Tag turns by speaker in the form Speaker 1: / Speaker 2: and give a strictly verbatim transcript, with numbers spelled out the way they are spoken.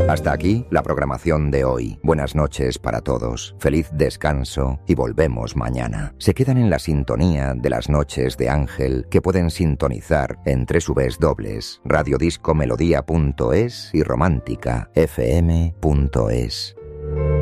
Speaker 1: Hasta aquí la programación de hoy. Buenas noches para todos. Feliz descanso y volvemos mañana. Se quedan en la sintonía de las noches de Ángel que pueden sintonizar en doble u radiodiscomelodía punto es y romántica f m punto es.